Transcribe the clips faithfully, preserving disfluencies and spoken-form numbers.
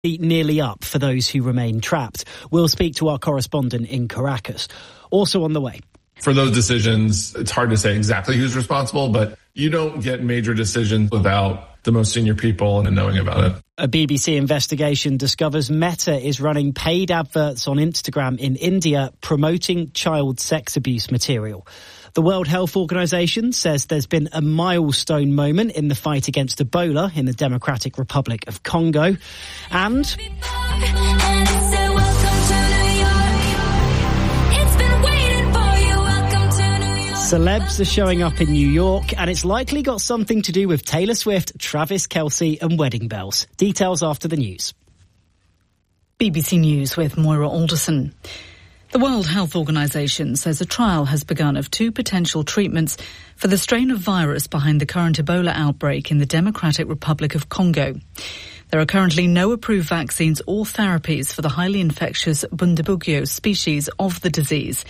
nearly up for those who remain trapped. We'll speak to our correspondent in Caracas. Also on the way. For those decisions, it's hard to say exactly who's responsible, but you don't get major decisions without the most senior people and knowing about it. A B B C investigation discovers Meta is running paid adverts on Instagram in India promoting child sex abuse material. The World Health Organization says there's been a milestone moment in the fight against Ebola in the Democratic Republic of Congo. And celebs are showing up in New York, and it's likely got something to do with Taylor Swift, Travis Kelce and wedding bells. Details after the news. B B C News with Moira Alderson. The World Health Organization says a trial has begun of two potential treatments for the strain of virus behind the current Ebola outbreak in the Democratic Republic of Congo. There are currently no approved vaccines or therapies for the highly infectious Bundibugyo species of the disease.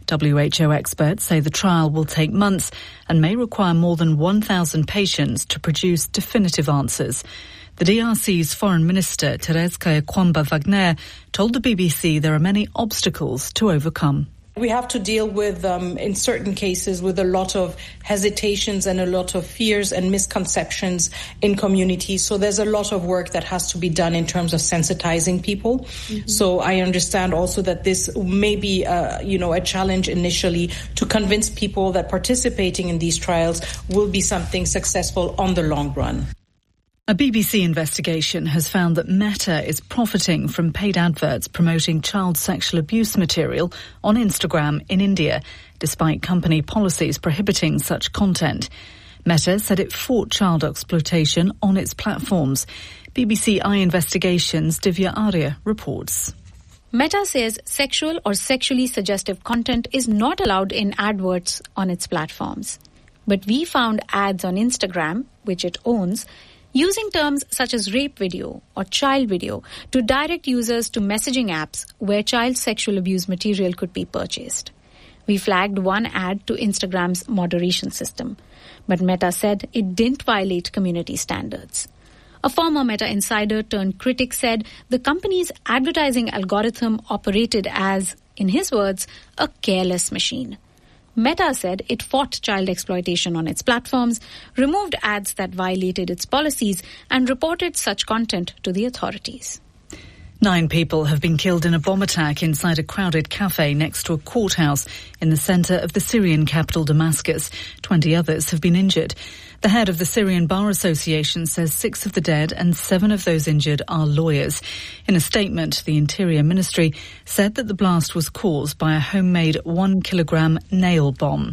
W H O experts say the trial will take months and may require more than one thousand patients to produce definitive answers. The D R C's Foreign Minister, Thérèse Kaykwamba-Wagner, told the B B C there are many obstacles to overcome. We have to deal with, um, in certain cases, with a lot of hesitations and a lot of fears and misconceptions in communities. So there's a lot of work that has to be done in terms of sensitizing people. Mm-hmm. So I understand also that this may be, uh, you know, a challenge initially to convince people that participating in these trials will be something successful on the long run. A B B C investigation has found that Meta is profiting from paid adverts promoting child sexual abuse material on Instagram in India, despite company policies prohibiting such content. Meta said it fought child exploitation on its platforms. B B C iInvestigation's Divya Arya reports. Meta says sexual or sexually suggestive content is not allowed in adverts on its platforms. But we found ads on Instagram, which it owns, using terms such as rape video or child video to direct users to messaging apps where child sexual abuse material could be purchased. We flagged one ad to Instagram's moderation system, but Meta said it didn't violate community standards. A former Meta insider turned critic said the company's advertising algorithm operated as, in his words, a careless machine. Meta said it fought child exploitation on its platforms, removed ads that violated its policies, and reported such content to the authorities. Nine people have been killed in a bomb attack inside a crowded cafe next to a courthouse in the centre of the Syrian capital Damascus. Twenty others have been injured. The head of the Syrian Bar Association says six of the dead and seven of those injured are lawyers. In a statement, the Interior Ministry said that the blast was caused by a homemade one kilogram nail bomb.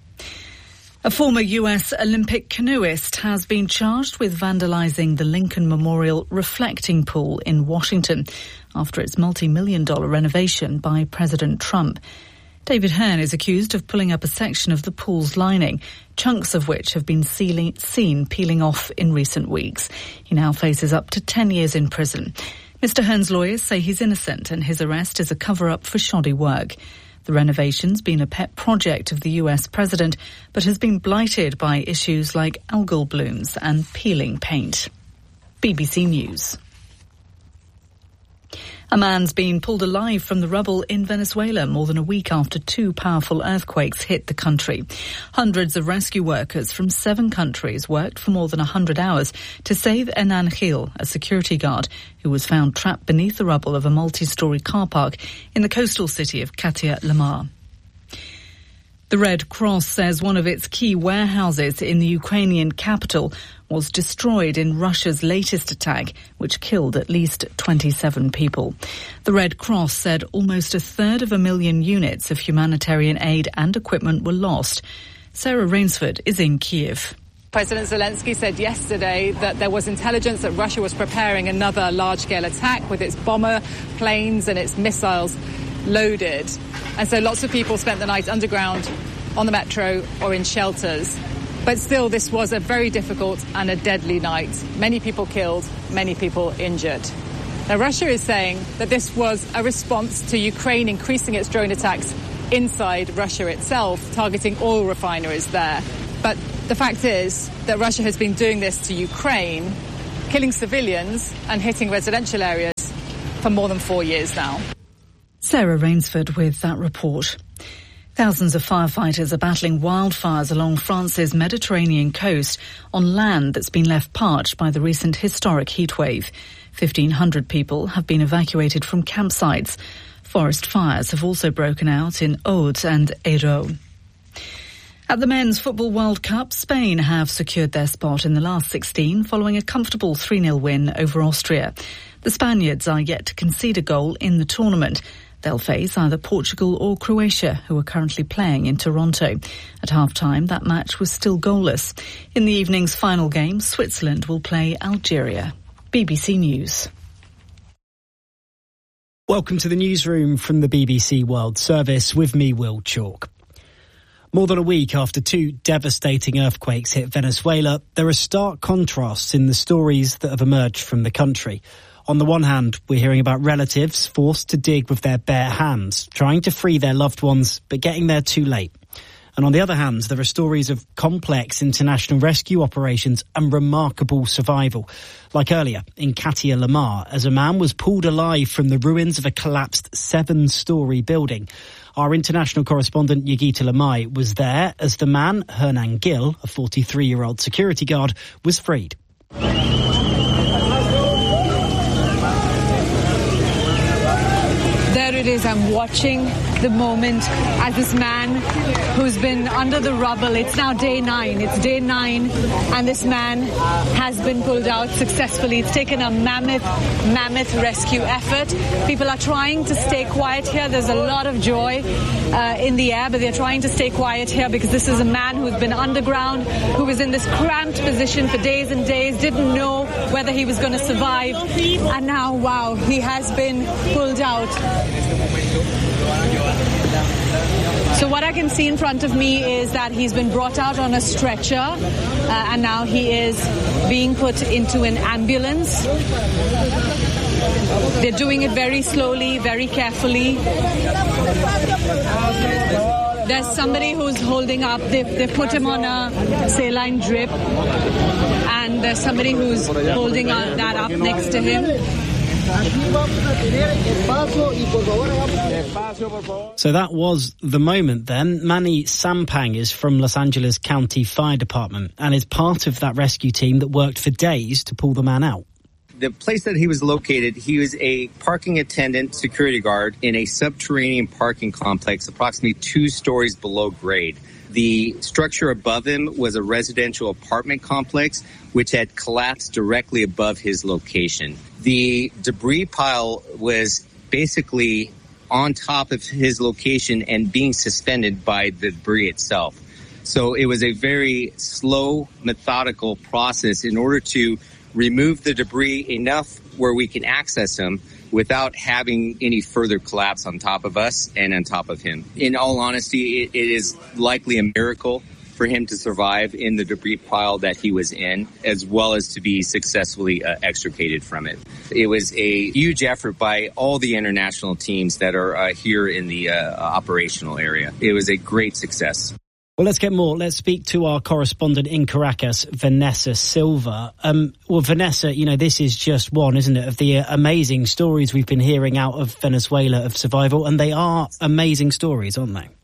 A former U S Olympic canoeist has been charged with vandalising the Lincoln Memorial reflecting pool in Washington after its multi-million dollar renovation by President Trump. David Hearn is accused of pulling up a section of the pool's lining, chunks of which have been sealing, seen peeling off in recent weeks. He now faces up to ten years in prison. Mister Hearn's lawyers say he's innocent and his arrest is a cover-up for shoddy work. The renovation's been a pet project of the U S president, but has been blighted by issues like algal blooms and peeling paint. B B C News. A man's been pulled alive from the rubble in Venezuela more than a week after two powerful earthquakes hit the country. Hundreds of rescue workers from seven countries worked for more than one hundred hours to save Hernan Gil, a security guard who was found trapped beneath the rubble of a multi-storey car park in the coastal city of Katia Lamar. The Red Cross says one of its key warehouses in the Ukrainian capital was destroyed in Russia's latest attack, which killed at least twenty-seven people. The Red Cross said almost a third of a million units of humanitarian aid and equipment were lost. Sarah Rainsford is in Kiev. President Zelensky said yesterday that there was intelligence that Russia was preparing another large-scale attack with its bomber planes and its missiles loaded. And so lots of people spent the night underground, on the metro or in shelters. But still, this was a very difficult and a deadly night. Many people killed, many people injured. Now, Russia is saying that this was a response to Ukraine increasing its drone attacks inside Russia itself, targeting oil refineries there. But the fact is that Russia has been doing this to Ukraine killing civilians and hitting residential areas for more than four years now. Sarah Rainsford with that report. Thousands of firefighters are battling wildfires along France's Mediterranean coast on land that's been left parched by the recent historic heatwave. fifteen hundred people have been evacuated from campsites. Forest fires have also broken out in Aude and Hérault. At the Men's Football World Cup, Spain have secured their spot in the last sixteen following a comfortable three nil win over Austria. The Spaniards are yet to concede a goal in the tournament. They'll face either Portugal or Croatia, who are currently playing in Toronto. At half-time, that match was still goalless. In the evening's final game, Switzerland will play Algeria. B B C News. Welcome to the newsroom from the B B C World Service with me, Will Chalk. More than a week after two devastating earthquakes hit Venezuela, there are stark contrasts in the stories that have emerged from the country. On the one hand, we're hearing about relatives forced to dig with their bare hands, trying to free their loved ones, but getting there too late. And on the other hand, there are stories of complex international rescue operations and remarkable survival. Like earlier in Katia Lamar, as a man was pulled alive from the ruins of a collapsed seven-storey building. Our international correspondent Yagita Lamai was there as the man, Hernan Gil, a forty-three-year-old security guard, was freed. There it is. I'm watching the moment as this man who's been under the rubble, it's now day nine, it's day nine, and this man has been pulled out successfully. It's taken a mammoth, mammoth rescue effort. People are trying to stay quiet here. There's a lot of joy uh, in the air, but they're trying to stay quiet here because this is a man who's been underground, who was in this cramped position for days and days, didn't know whether he was going to survive, and now, wow, he has been pulled out. So what I can see in front of me is that he's been brought out on a stretcher uh, and now he is being put into an ambulance. They're doing it very slowly, very carefully. There's somebody who's holding up, they they put him on a saline drip, and there's somebody who's holding uh, that up next to him. So that was the moment then. Manny Sampang is from Los Angeles County Fire Department and is part of that rescue team that worked for days to pull the man out. The place that he was located, he was a parking attendant security guard in a subterranean parking complex approximately two stories below grade. The structure above him was a residential apartment complex which had collapsed directly above his location. The debris pile was basically on top of his location and being suspended by the debris itself. So it was a very slow, methodical process in order to remove the debris enough where we can access him without having any further collapse on top of us and on top of him. In all honesty, it, it is likely a miracle for him to survive in the debris pile that he was in, as well as to be successfully uh, extricated from it. It was a huge effort by all the international teams that are uh, here in the uh, operational area. It was a great success. Well, let's get more. Let's speak to our correspondent in Caracas, Vanessa Silva. Um, well, Vanessa, you know, this is just one, isn't it, of the uh, amazing stories we've been hearing out of Venezuela of survival, and they are amazing stories, aren't they?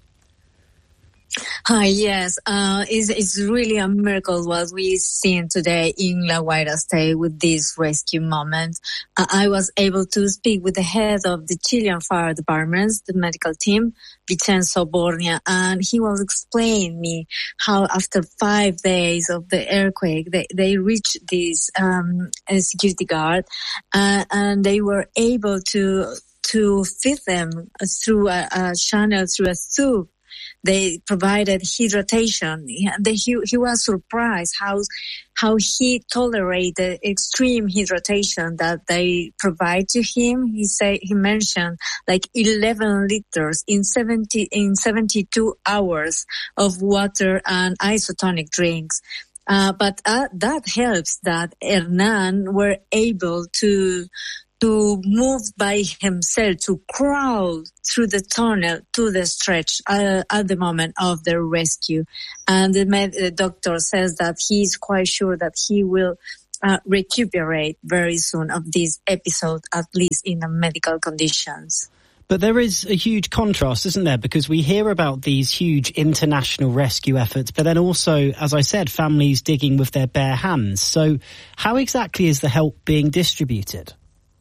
Hi, yes, uh, it's, it's really a miracle what we've seen today in La Guaira State with this rescue moment. Uh, I was able to speak with the head of the Chilean fire departments, the medical team, Vincenzo Bornia, and he was explaining me how after five days of the earthquake, they, they reached this, um, security guard, uh, and they were able to, to feed them through a, a channel, through a tube. They provided hydration. He, he was surprised how how he tolerated extreme hydration that they provide to him. He say he mentioned like eleven liters in seventy in seventy-two hours of water and isotonic drinks. Uh, but uh, that helps that Hernan were able to. to move by himself, to crawl through the tunnel to the stretch uh, at the moment of the rescue. And the, med- the doctor says that he's quite sure that he will uh, recuperate very soon of this episode, at least in the medical conditions. But there is a huge contrast, isn't there? Because we hear about these huge international rescue efforts, but then also, as I said, families digging with their bare hands. So how exactly is the help being distributed?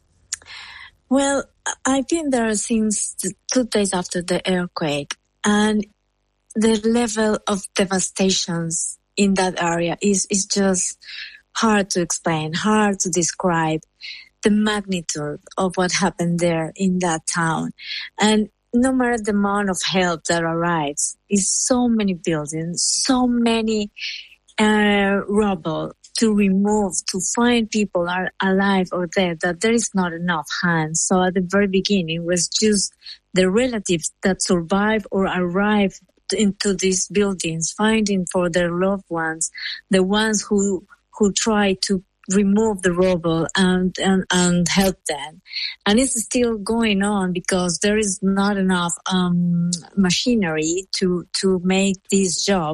Well, I've been there since two days after the earthquake, and the level of devastations in that area is, is just hard to explain, hard to describe. The magnitude of what happened there in that town. And no matter the amount of help that arrives, is so many buildings, so many uh, rubble to remove, to find people are alive or dead, that there is not enough hands. So at the very beginning, it was just the relatives that survived or arrived into these buildings, finding for their loved ones, the ones who who try to remove the rubble and, and, and help them. And it's still going on because there is not enough um, machinery to, to make this job.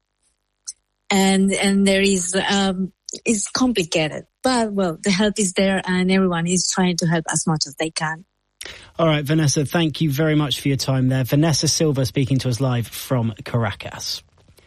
And, and there is, um, it's complicated. But, well, the help is there and everyone is trying to help as much as they can. All right, Vanessa, thank you very much for your time there. Vanessa Silva speaking to us live from Caracas.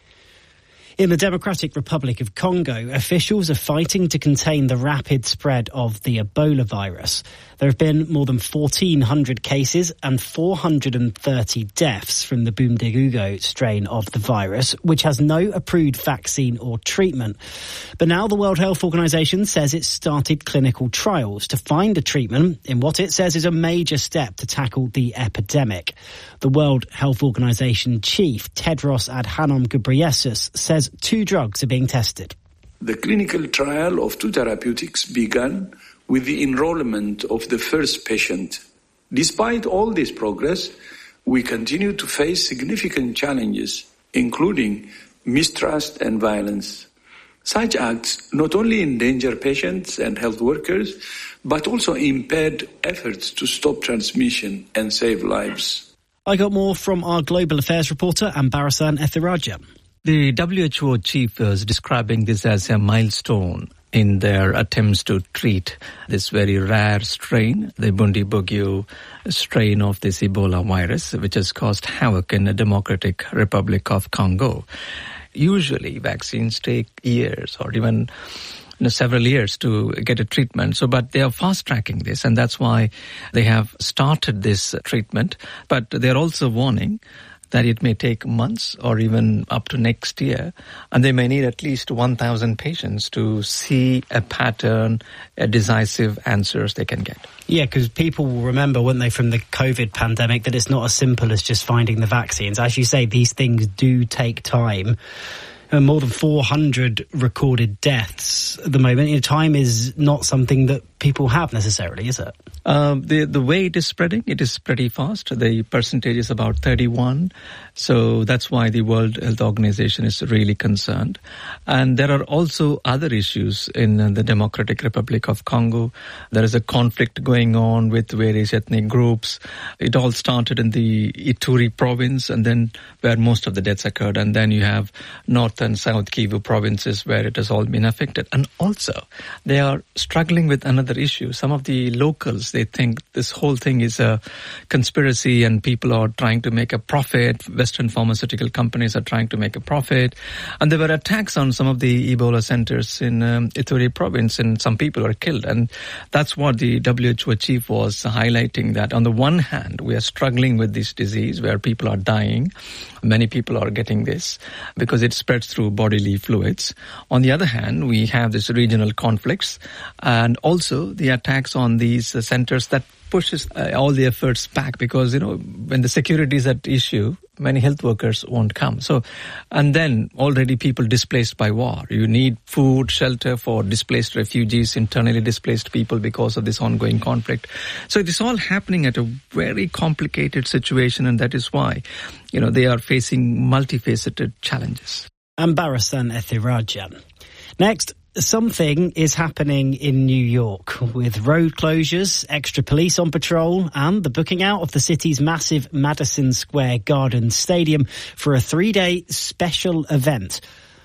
In the Democratic Republic of Congo, officials are fighting to contain the rapid spread of the Ebola virus. There have been more than fourteen hundred cases and four hundred thirty deaths from the Bundibugyo strain of the virus, which has no approved vaccine or treatment. But now the World Health Organization says it's started clinical trials to find a treatment in what it says is a major step to tackle the epidemic. The World Health Organization chief, Tedros Adhanom Ghebreyesus, says two drugs are being tested. The clinical trial of two therapeutics began with the enrollment of the first patient. Despite all this progress, we continue to face significant challenges, including mistrust and violence. Such acts not only endanger patients and health workers, but also impede efforts to stop transmission and save lives. I got more from our global affairs reporter, Ambarasan Ethiraja. The W H O chief is describing this as a milestone in their attempts to treat this very rare strain, the Bundibugyo strain of this Ebola virus, which has caused havoc in the Democratic Republic of Congo. Usually vaccines take years or even you know, several years to get a treatment. So, but they are fast-tracking this, and that's why they have started this treatment. But they're also warning that it may take months or even up to next year, and they may need at least one thousand patients to see a pattern, a decisive answers they can get. Yeah, because people will remember, won't they, from the COVID pandemic, that it's not as simple as just finding the vaccines. As you say, these things do take time. And more than four hundred recorded deaths at the moment. You know, time is not something that people have necessarily, is it? Um, the the way it is spreading, it is pretty fast. The percentage is about thirty-one. So that's why the World Health Organization is really concerned. And there are also other issues in the Democratic Republic of Congo. There is a conflict going on with various ethnic groups. It all started in the Ituri province, and then where most of the deaths occurred. And then you have North and South Kivu provinces where it has all been affected. And also, they are struggling with another issue. Some of the locals, they think this whole thing is a conspiracy and people are trying to make a profit. Western pharmaceutical companies are trying to make a profit. And there were attacks on some of the Ebola centers in um, Ituri province, and some people were killed. And that's what the W H O chief was highlighting, that on the one hand, we are struggling with this disease where people are dying. Many people are getting this because it spreads through bodily fluids. On the other hand, we have this regional conflicts and also the attacks on these uh, centers that pushes uh, all the efforts back, because, you know, when the security is at issue, many health workers won't come. So, and then already people displaced by war. You need food, shelter for displaced refugees, internally displaced people because of this ongoing conflict. So it is all happening at a very complicated situation, and that is why, you know, they are facing multifaceted challenges. Ambarasan Ethiraja. Next, something is happening in New York with road closures, extra police on patrol, and the booking out of the city's massive Madison Square Garden Stadium for a three-day special event.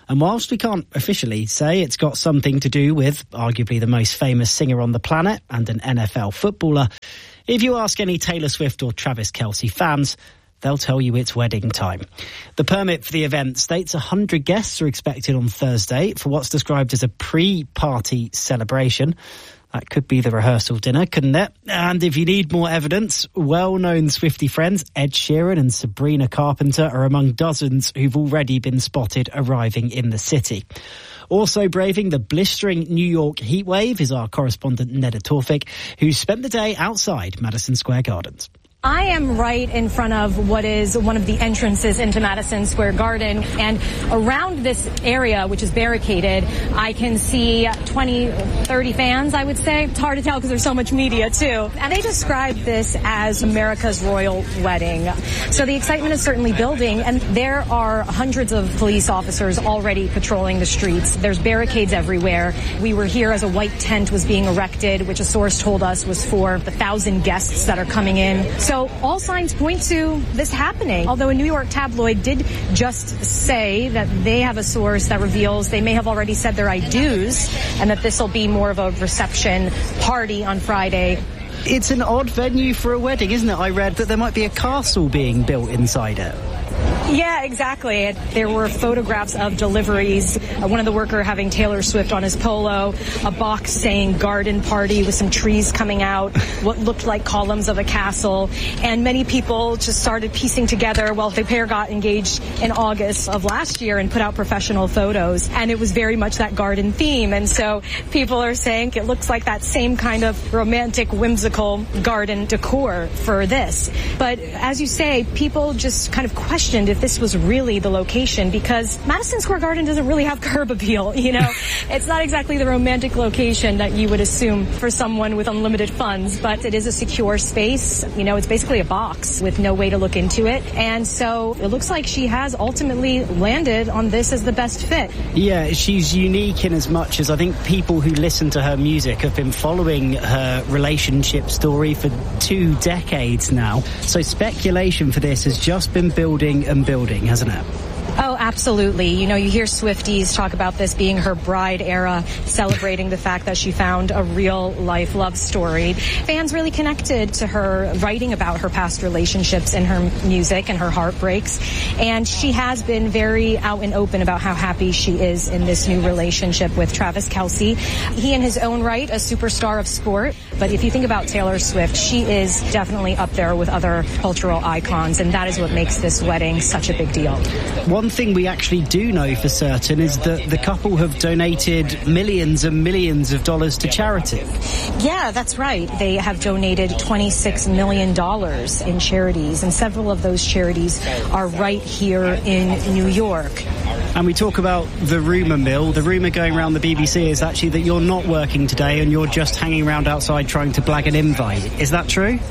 And whilst we can't officially say it's got something to do with arguably the most famous singer on the planet and an N F L footballer, if you ask any Taylor Swift or Travis Kelce fans, they'll tell you it's wedding time. The permit for the event states one hundred guests are expected on Thursday for what's described as a pre-party celebration. That could be the rehearsal dinner, couldn't it? And if you need more evidence, well-known Swiftie friends Ed Sheeran and Sabrina Carpenter are among dozens who've already been spotted arriving in the city. Also braving the blistering New York heatwave is our correspondent Neda Tawfik, who spent the day outside Madison Square Gardens. I am right in front of what is one of the entrances into Madison Square Garden, and around this area, which is barricaded, I can see twenty, thirty fans, I would say. It's hard to tell because there's so much media, too. And they describe this as America's royal wedding. So the excitement is certainly building, and there are hundreds of police officers already patrolling the streets. There's barricades everywhere. We were here as a white tent was being erected, which a source told us was for the thousand guests that are coming in. So all signs point to this happening. Although a New York tabloid did just say that they have a source that reveals they may have already said their I do's and that this will be more of a reception party on Friday. It's an odd venue for a wedding, isn't it? I read that there might be a castle being built inside it. Yeah, exactly. There were photographs of deliveries. Uh, one of the worker having Taylor Swift on his polo, a box saying garden party with some trees coming out, what looked like columns of a castle. And many people just started piecing together. Well, the pair got engaged in August of last year and put out professional photos. And it was very much that garden theme. And so people are saying it looks like that same kind of romantic, whimsical garden decor for this. But as you say, people just kind of questioned if this was really the location, because Madison Square Garden doesn't really have curb appeal, you know. It's not exactly the romantic location that you would assume for someone with unlimited funds, but it is a secure space. You know, it's basically a box with no way to look into it. And so it looks like she has ultimately landed on this as the best fit. Yeah, she's unique in as much as I think people who listen to her music have been following her relationship story for two decades now. So speculation for this has just been building and building, hasn't it? Oh, absolutely. You know, you hear Swifties talk about this being her bride era, celebrating the fact that she found a real life love story. Fans really connected to her writing about her past relationships in her music and her heartbreaks. And she has been very out and open about how happy she is in this new relationship with Travis Kelce. He in his own right, a superstar of sport. But if you think about Taylor Swift, she is definitely up there with other cultural icons. And that is what makes this wedding such a big deal. One thing we actually do know for certain is that the couple have donated millions and millions of dollars to charity. Yeah, that's right. They have donated twenty-six million dollars in charities, and several of those charities are right here in New York. And we talk about the rumour mill. The rumour going around the B B C is actually that you're not working today and you're just hanging around outside trying to blag an invite. Is that true?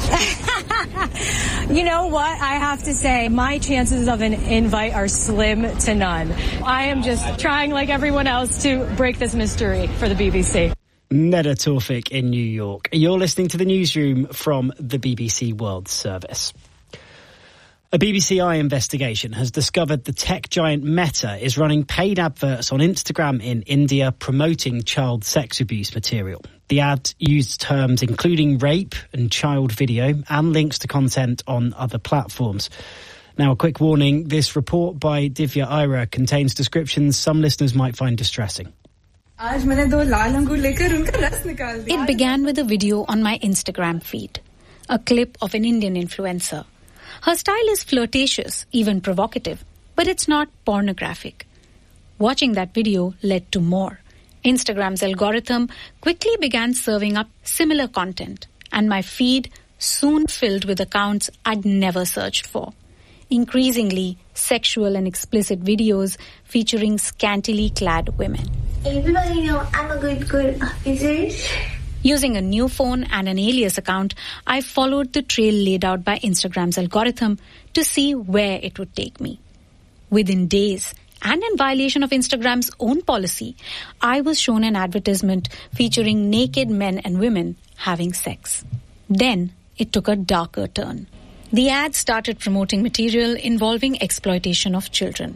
You know what? I have to say, my chances of an invite are slim to none. I am just trying, like everyone else, to break this mystery for the B B C. Neda Tawfik in New York. You're listening to the newsroom from the B B C World Service. A B B C Eye investigation has discovered the tech giant Meta is running paid adverts on Instagram in India promoting child sex abuse material. The ad used terms including rape and child video and links to content on other platforms. Now, a quick warning, this report by Divya Ira contains descriptions some listeners might find distressing. It began with a video on my Instagram feed, a clip of an Indian influencer. Her style is flirtatious, even provocative, but it's not pornographic. Watching that video led to more. Instagram's algorithm quickly began serving up similar content, and my feed soon filled with accounts I'd never searched for. Increasingly, sexual and explicit videos featuring scantily clad women. Everybody know I'm a good girl. Is it? Using a new phone and an alias account, I followed the trail laid out by Instagram's algorithm to see where it would take me. Within days, and in violation of Instagram's own policy, I was shown an advertisement featuring naked men and women having sex. Then it took a darker turn. The ad started promoting material involving exploitation of children.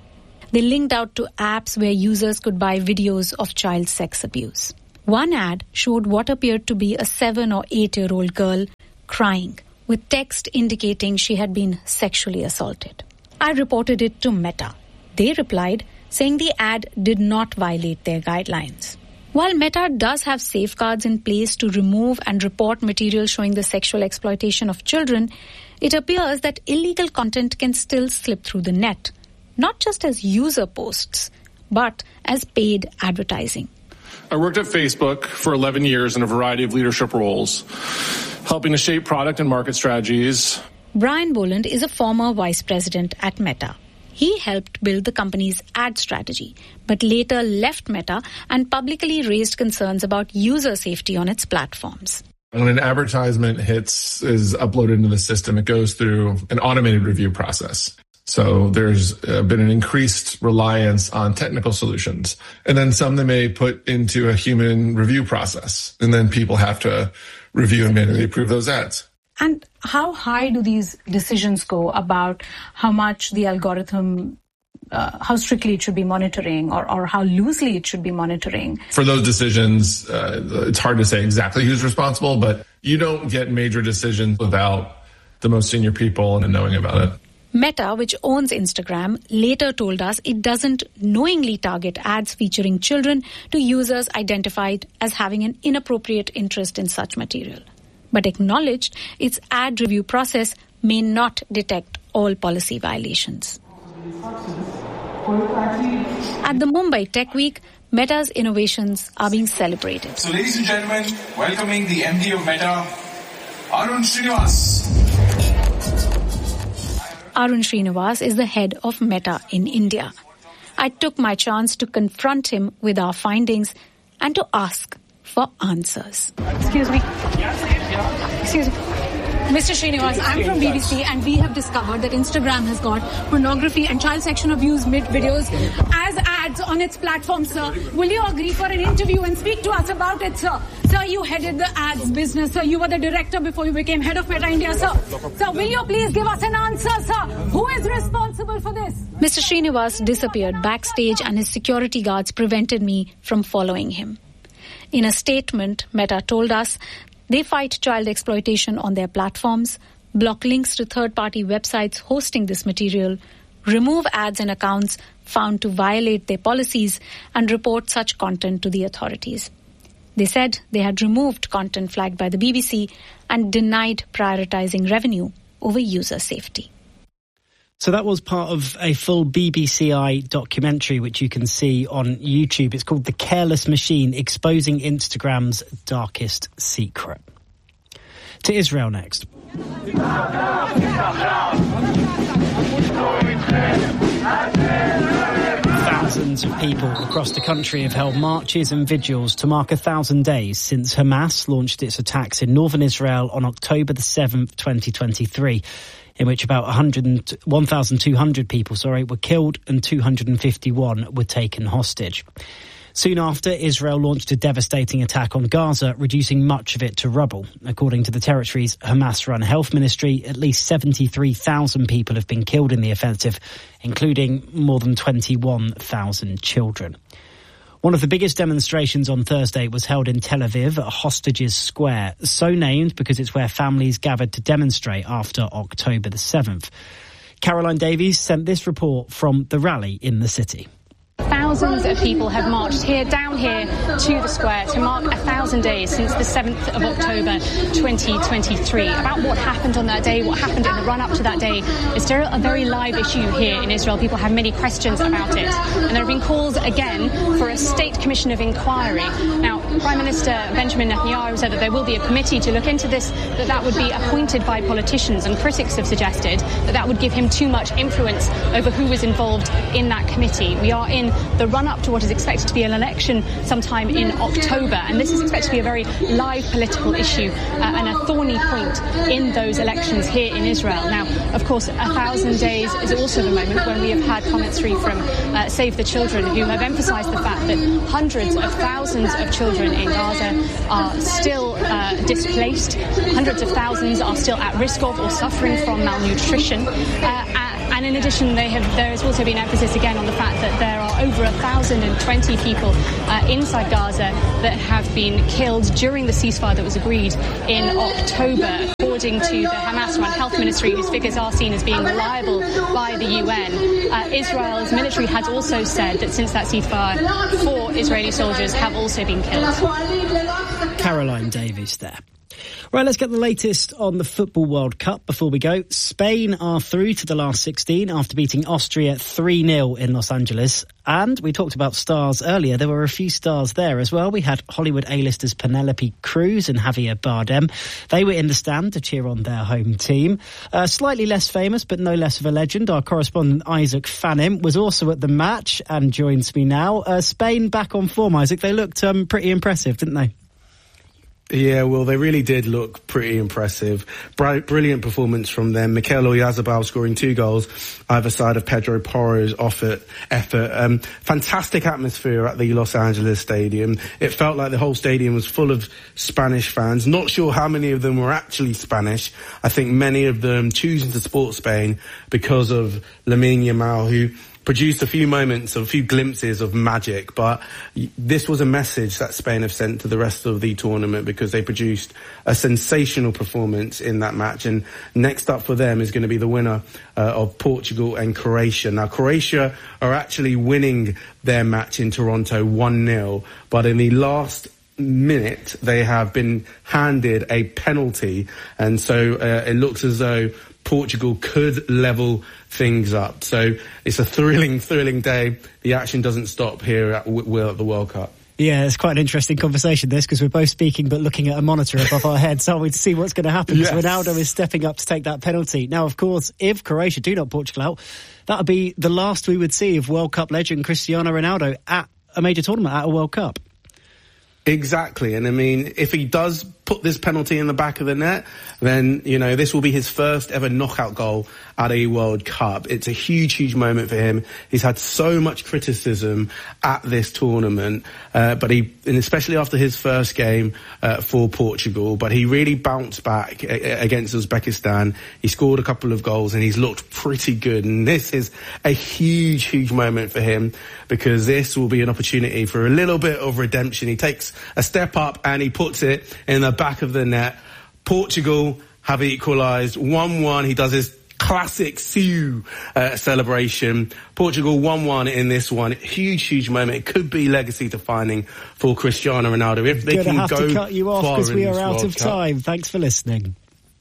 They linked out to apps where users could buy videos of child sex abuse. One ad showed what appeared to be a seven or eight-year-old girl crying, with text indicating she had been sexually assaulted. I reported it to Meta. They replied, saying the ad did not violate their guidelines. While Meta does have safeguards in place to remove and report material showing the sexual exploitation of children, it appears that illegal content can still slip through the net, not just as user posts, but as paid advertising. I worked at Facebook for eleven years in a variety of leadership roles, helping to shape product and market strategies. Brian Boland is a former vice president at Meta. He helped build the company's ad strategy, but later left Meta and publicly raised concerns about user safety on its platforms. When an advertisement hits, is uploaded into the system, it goes through an automated review process. So there's uh, been an increased reliance on technical solutions. And then some they may put into a human review process. And then people have to review and manually approve those ads. And how high do these decisions go about how much the algorithm, uh, how strictly it should be monitoring or, or how loosely it should be monitoring? For those decisions, uh, it's hard to say exactly who's responsible, but you don't get major decisions without the most senior people and knowing about it. Meta, which owns Instagram, later told us it doesn't knowingly target ads featuring children to users identified as having an inappropriate interest in such material, but acknowledged its ad review process may not detect all policy violations. At the Mumbai Tech Week, Meta's innovations are being celebrated. So, ladies and gentlemen, welcoming the M D of Meta, Arun Srinivas. Arun Srinivas is the head of Meta in India. I took my chance to confront him with our findings and to ask for answers. Excuse me. Excuse me. Mister Srinivas, I'm from B B C and we have discovered that Instagram has got pornography and child sexual abuse mid videos as ads on its platform, sir. Will you agree for an interview and speak to us about it, sir? Sir, you headed the ads business, sir. You were the director before you became head of Meta India, sir. Sir, will you please give us an answer, sir? Who is responsible for this? Mister Srinivas disappeared backstage and his security guards prevented me from following him. In a statement, Meta told us they fight child exploitation on their platforms, block links to third-party websites hosting this material, remove ads and accounts found to violate their policies, and report such content to the authorities. They said they had removed content flagged by the B B C and denied prioritizing revenue over user safety. So that was part of a full B B C I documentary, which you can see on YouTube. It's called The Careless Machine, Exposing Instagram's Darkest Secret. To Israel next. Thousands of people across the country have held marches and vigils to mark a thousand days since Hamas launched its attacks in northern Israel on October the seventh, twenty twenty-three. In which about one thousand two hundred people sorry, were killed and two hundred fifty-one were taken hostage. Soon after, Israel launched a devastating attack on Gaza, reducing much of it to rubble. According to the territory's Hamas-run health ministry, at least seventy-three thousand people have been killed in the offensive, including more than twenty-one thousand children. One of the biggest demonstrations on Thursday was held in Tel Aviv at Hostages Square, so named because it's where families gathered to demonstrate after October the seventh. Caroline Davies sent this report from the rally in the city. Thousands of people have marched here, down here to the square to mark a thousand days since the seventh of October twenty twenty-three. About what happened on that day, what happened in the run-up to that day, is still a very live issue here in Israel. People have many questions about it. And there have been calls again for a state commission of inquiry. Now, Prime Minister Benjamin Netanyahu said that there will be a committee to look into this, that that would be appointed by politicians, and critics have suggested that that would give him too much influence over who is involved in that committee. We are in the run-up to what is expected to be an election sometime in October, and this is expected to be a very live political issue uh, and a thorny point in those elections here in Israel. Now, of course, a thousand days is also the moment when we have had commentary from uh, Save the Children, who have emphasised the fact that hundreds of thousands of children in Gaza are still uh, displaced, hundreds of thousands are still at risk of or suffering from malnutrition, uh, And in addition, they have, there has also been emphasis again on the fact that there are over one thousand twenty people uh, inside Gaza that have been killed during the ceasefire that was agreed in October, according to the Hamas-run health ministry, whose figures are seen as being reliable by the U N. Uh, Israel's military has also said that since that ceasefire, four Israeli soldiers have also been killed. Caroline Davies there. Right, let's get the latest on the Football World Cup before we go. Spain are through to the last sixteen after beating Austria three nil in Los Angeles. And we talked about stars earlier. There were a few stars there as well. We had Hollywood A-listers Penelope Cruz and Javier Bardem. They were in the stand to cheer on their home team. Uh, slightly less famous, but no less of a legend. Our correspondent Isaac Fanim was also at the match and joins me now. Uh, Spain back on form, Isaac. They looked um, pretty impressive, didn't they? Yeah, well, they really did look pretty impressive. Brilliant performance from them. Mikel Oyarzabal scoring two goals either side of Pedro Porro's effort. effort. Um, fantastic atmosphere at the Los Angeles Stadium. It felt like the whole stadium was full of Spanish fans. Not sure how many of them were actually Spanish. I think many of them choosing to support Spain because of Lamine Yamal, who produced a few moments, a few glimpses of magic, but this was a message that Spain have sent to the rest of the tournament because they produced a sensational performance in that match. And next up for them is going to be the winner uh, of Portugal and Croatia. Now, Croatia are actually winning their match in Toronto one nil, but in the last minute they have been handed a penalty, and so uh, it looks as though Portugal could level things up. So it's a thrilling, thrilling day. The action doesn't stop here at, w- at the World Cup. Yeah, it's quite an interesting conversation, this, because we're both speaking but looking at a monitor above our heads, aren't we, to see what's going to happen. Yes. Ronaldo is stepping up to take that penalty. Now, of course, if Croatia do knock Portugal out, that would be the last we would see of World Cup legend Cristiano Ronaldo at a major tournament, at a World Cup. Exactly. And I mean, if he does put this penalty in the back of the net, then, you know, this will be his first ever knockout goal at a World Cup. It's a huge, huge moment for him. He's had so much criticism at this tournament, uh, but he, and especially after his first game uh, for Portugal, but he really bounced back a- against Uzbekistan. He scored a couple of goals and he's looked pretty good. And this is a huge, huge moment for him because this will be an opportunity for a little bit of redemption. He takes a step up and he puts it in the back of the net. Portugal have equalised one one. He does his classic Siu uh, celebration. Portugal one one in this one. Huge, huge moment. It could be legacy defining for Cristiano Ronaldo if they can have go to cut you off because we are out World of Cup. time. Thanks for listening.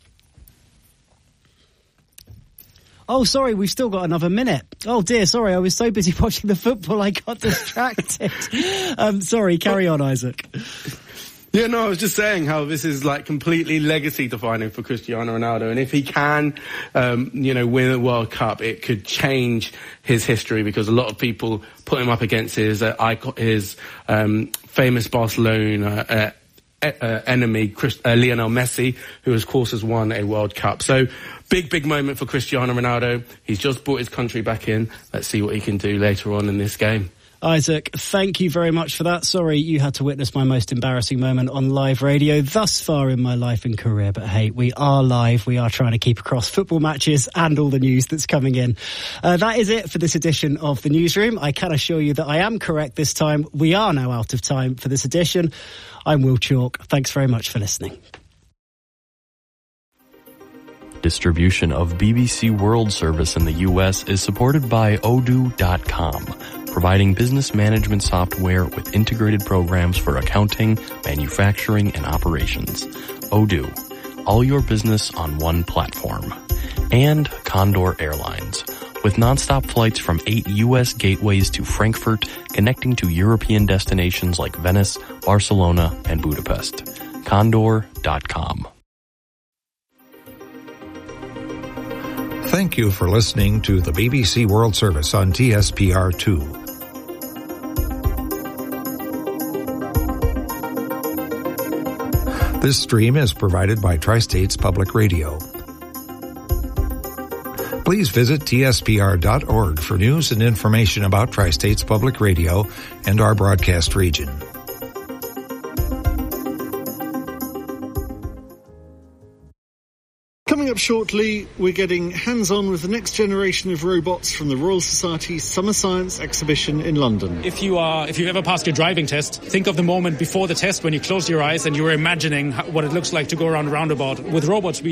Oh, sorry, we've still got another minute. Oh, dear, sorry, I was so busy watching the football I got distracted. um, sorry, carry on, Isaac. Yeah, no, I was just saying how this is like completely legacy defining for Cristiano Ronaldo. And if he can, um, you know, win a World Cup, it could change his history because a lot of people put him up against his, uh, icon, his um, famous Barcelona uh, Uh, enemy, Chris, uh, Lionel Messi, who of course has won a World Cup. So big, big moment for Cristiano Ronaldo. He's just brought his country back in. Let's see what he can do later on in this game. Isaac, thank you very much for that. Sorry you had to witness my most embarrassing moment on live radio thus far in my life and career. But hey, we are live. We are trying to keep across football matches and all the news that's coming in. Uh, that is it for this edition of The Newsroom. I can assure you that I am correct this time. We are now out of time for this edition. I'm Will Chalk. Thanks very much for listening. Distribution of B B C World Service in the U S is supported by Odoo dot com, providing business management software with integrated programs for accounting, manufacturing, and operations. Odoo, all your business on one platform. And Condor Airlines, with nonstop flights from eight U S gateways to Frankfurt, connecting to European destinations like Venice, Barcelona, and Budapest. Condor dot com. Thank you for listening to the B B C World Service on T S P R two. This stream is provided by Tri-States Public Radio. Please visit T S P R dot org for news and information about Tri-States Public Radio and our broadcast region. Coming up shortly, we're getting hands-on with the next generation of robots from the Royal Society's Summer Science exhibition in London. If you are, if you've ever passed your driving test, think of the moment before the test when you closed your eyes and you were imagining what it looks like to go around a roundabout. With robots, we